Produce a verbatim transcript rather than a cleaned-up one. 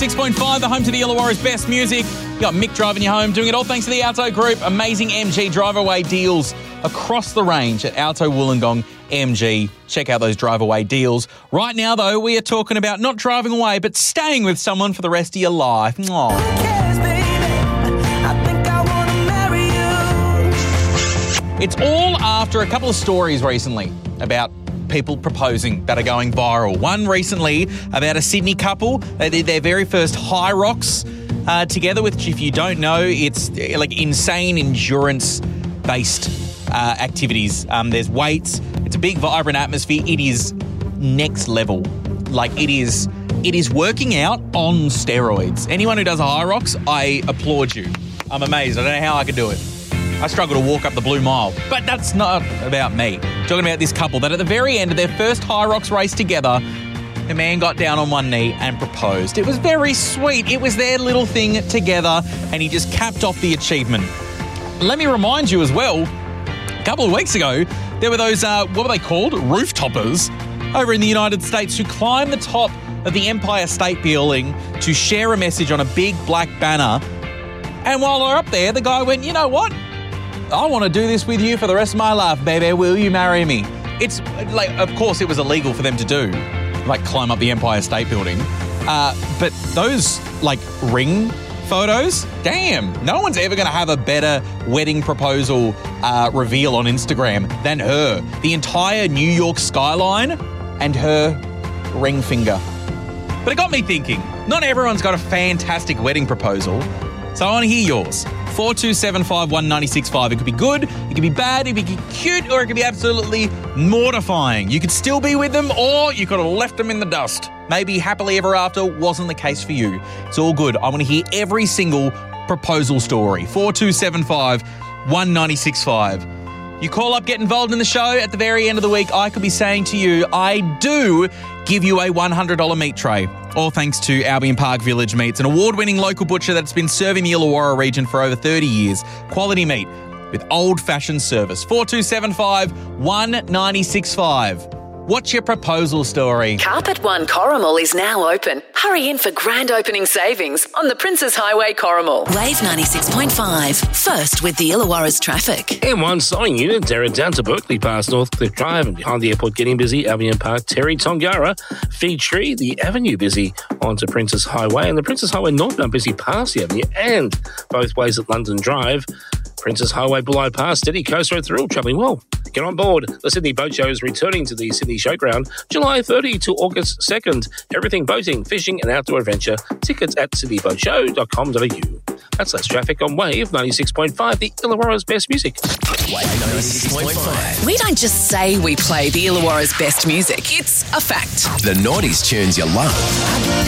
ninety-six point five, the home to the Illawarra's best music. You got Mick driving you home, doing it all thanks to the Alto Group. Amazing M G drive away deals across the range at Alto Wollongong M G. Check out those drive away deals. Right now, though, we are talking about not driving away, but staying with someone for the rest of your life. Aww. It's all after a couple of stories recently about people proposing that are going viral. One recently about a Sydney couple. They did their very first High Rocks uh, together, which, if you don't know, it's like insane endurance-based uh, activities. Um, there's weights. It's a big, vibrant atmosphere. It is next level. Like, it is it is working out on steroids. Anyone who does a High Rocks, I applaud you. I'm amazed. I don't know how I could do it. I struggle to walk up the Blue Mile. But that's not about me. Talking about this couple that at the very end of their first High Rocks race together, the man got down on one knee and proposed. It was very sweet. It was their little thing together, and he just capped off the achievement. Let me remind you as well, a couple of weeks ago, there were those, uh, what were they called? Rooftoppers over in the United States who climbed the top of the Empire State Building to share a message on a big black banner. And while they're up there, the guy went, you know what? I want to do this with you for the rest of my life, baby. Will you marry me? It's like, of course, it was illegal for them to do, like climb up the Empire State Building. Uh, but those, like, ring photos, damn, no one's ever going to have a better wedding proposal uh, reveal on Instagram than her. The entire New York skyline and her ring finger. But it got me thinking, not everyone's got a fantastic wedding proposal, so I want to hear yours. four two seven five one nine six five. It could be good, it could be bad, it could be cute, or it could be absolutely mortifying. You could still be with them, or you could have left them in the dust. Maybe happily ever after wasn't the case for you. It's all good. I want to hear every single proposal story. four two seven five one nine six five. You call up, get involved in the show. At the very end of the week, I could be saying to you, I do give you a one hundred dollars meat tray. All thanks to Albion Park Village Meats, an award-winning local butcher that's been serving the Illawarra region for over thirty years. Quality meat with old-fashioned service. four two seven five one nine six five. What's your proposal story? Carpet One Corrimal is now open. Hurry in for grand opening savings on the Princes Highway Corrimal. Wave ninety-six point five. First with the Illawarra's traffic. M one signing unit, Derra down to Berkeley past Northcliffe Drive and behind the airport getting busy. Albion Park, Terry Tongara, Fee Tree, the Avenue busy onto Princes Highway, and the Princes Highway northbound busy past the Avenue and both ways at London Drive. Princes Highway, Bullard Pass, steady coast road through, travelling well. Get on board. The Sydney Boat Show is returning to the Sydney Showground July thirtieth to August second. Everything boating, fishing and outdoor adventure. Tickets at sydney boat show dot com dot a u. That's less traffic on Wave ninety-six point five, the Illawarra's best music. Wave ninety-six point five. We don't just say we play the Illawarra's best music. It's a fact. The nineties tunes you love.